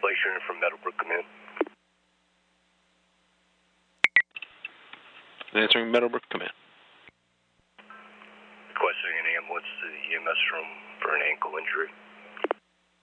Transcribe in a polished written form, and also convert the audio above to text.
Police unit from Meadowbrook, come in. Answering Meadowbrook, come in. Requesting an ambulance to the EMS room for an ankle injury.